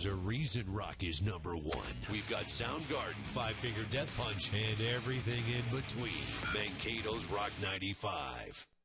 a reason rock is number one. We've got Soundgarden, Five Finger Death Punch, and everything in between. Mankato's Rock 95.